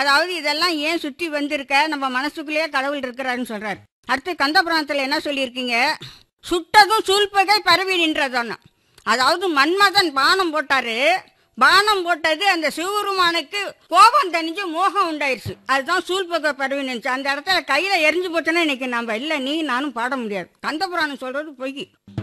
அதாவது இதெல்லாம் ஏன் சுற்றி வந்திருக்க, நம்ம மனசுக்குள்ளேயே கடவுள் இருக்கிறாருன்னு சொல்றாரு. அடுத்து கந்தபுராணத்தில் என்ன சொல்லியிருக்கீங்க, சுட்டதும் சூழ்பகை பரவி நின்றதான. அதாவது மன்மதன் பானம் போட்டாரு, பானம் போட்டது அந்த சிவபெருமானுக்கு கோபம் தணிஞ்சு மோகம் உண்டாயிருச்சு. அதுதான் சூழ்பகை பரவி நின்றுச்சு. அந்த இடத்துல கையில எரிஞ்சு போச்சுன்னா இன்னைக்கு நம்ம இல்லை, நீ நானும் பாட முடியாது. கந்தபுராணம் சொல்றது பொய்.